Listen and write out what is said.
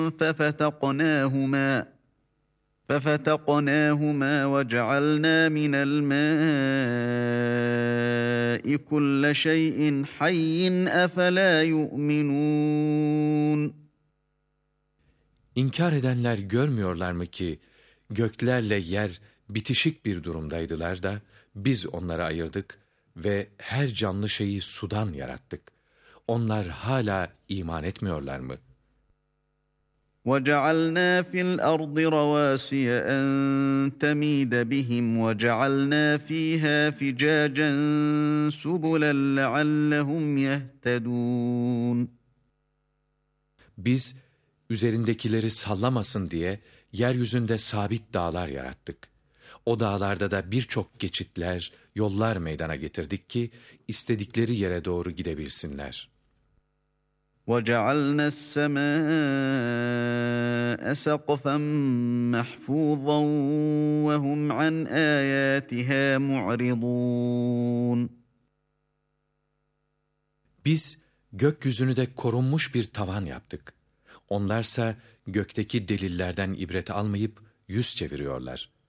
ففتقناهما ففتقناهما وجعلنا من الماء كل شيء حي أفلا يؤمنون. İnkar edenler görmüyorlar mı ki göklerle yer bitişik bir durumdaydılar da biz onları ayırdık ve her canlı şeyi sudan yarattık. Onlar hala iman etmiyorlar mı? وَجَعَلْنَا فِي الْأَرْضِ رَوَاسِيَ أَن تَمِيدَ بِهِمْ وَجَعَلْنَا فِيهَا فِجَاجًا سُبُلًا لَعَلَّهُمْ يَهْتَدُونَ. Biz üzerindekileri sallamasın diye yeryüzünde sabit dağlar yarattık. O dağlarda da birçok geçitler, yollar meydana getirdik ki istedikleri yere doğru gidebilsinler. وَجَعَلْنَا السَّمَاءَ سَقْفًا مَحْفُوظًا وَهُمْ عَنْ آيَاتِهَا مُعْرِضُونَ. Biz gökyüzünü de korunmuş bir tavan yaptık. Onlarsa gökteki delillerden ibret almayıp yüz çeviriyorlar.